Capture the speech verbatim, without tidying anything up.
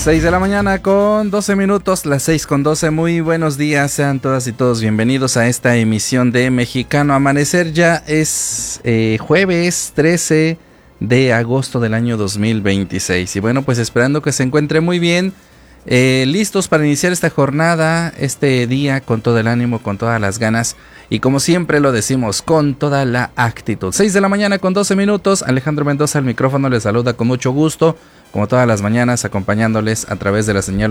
seis de la mañana con doce minutos, las seis con doce. Muy buenos días, sean todas y todos bienvenidos a esta emisión de Mexicano Amanecer. Ya es eh, jueves trece de agosto del año dos mil veintiséis. Y bueno, pues esperando que se encuentre muy bien, eh, listos para iniciar esta jornada, este día con todo el ánimo, con todas las ganas. Y como siempre lo decimos, con toda la actitud. seis de la mañana con doce minutos. Alejandro Mendoza al micrófono les saluda con mucho gusto, como todas las mañanas, acompañándoles a través de la señal